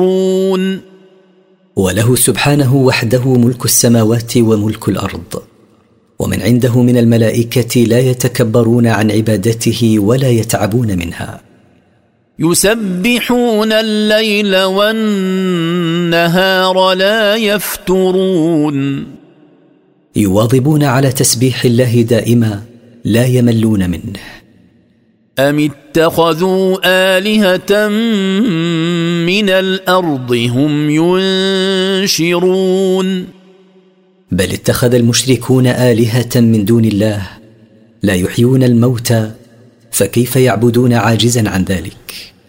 وله سبحانه وحده ملك السماوات وملك الأرض، ومن عنده من الملائكة لا يتكبرون عن عبادته ولا يتعبون منها. يسبحون الليل والنهار لا يفترون. يواظبون على تسبيح الله دائما لا يملون منه. أم اتخذوا آلهة من الأرض هم ينشرون. بل اتخذ المشركون آلهة من دون الله لا يحيون الموتى، فكيف يعبدون عاجزا عن ذلك؟